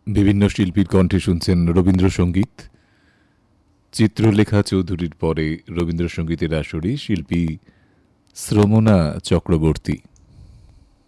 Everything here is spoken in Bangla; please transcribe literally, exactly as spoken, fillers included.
বিভিন্ন শিল্পীর কণ্ঠে শুনছেন রবীন্দ্রসঙ্গীত। চিত্রলেখা চৌধুরীর পরে রবীন্দ্রসঙ্গীতের আসরে শিল্পী শ্রমণা চক্রবর্তী।